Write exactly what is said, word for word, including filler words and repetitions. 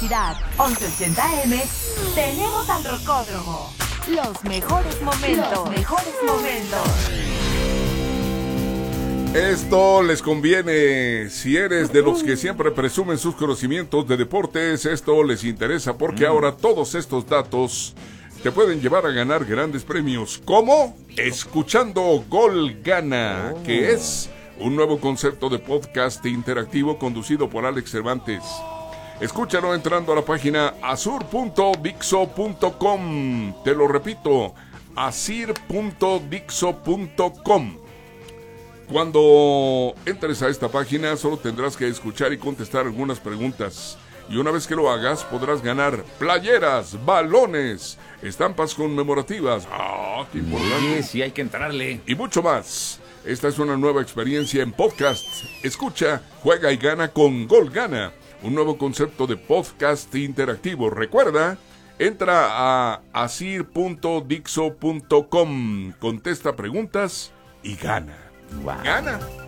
Navidad, once ochenta eme, tenemos al Rocódromo. Los mejores momentos. Los mejores momentos. Esto les conviene. Si eres de los que siempre presumen sus conocimientos de deportes, esto les interesa porque mm. ahora todos estos datos te pueden llevar a ganar grandes premios. ¿Cómo? Escuchando Gol Gana, oh. que es un nuevo concepto de podcast interactivo conducido por Alex Cervantes. Escúchalo entrando a la página azur punto dixo punto com. Te lo repito, azur punto dixo punto com. Cuando entres a esta página solo tendrás que escuchar y contestar algunas preguntas. Y una vez que lo hagas podrás ganar playeras, balones, estampas conmemorativas. ¡Ah, qué importante! Sí, sí, hay que entrarle. Y mucho más. Esta es una nueva experiencia en podcast. Escucha, juega y gana con Gol Gana. Un nuevo concepto de podcast interactivo. Recuerda, entra a azur punto dixo punto com, contesta preguntas y gana. Wow. ¡Gana!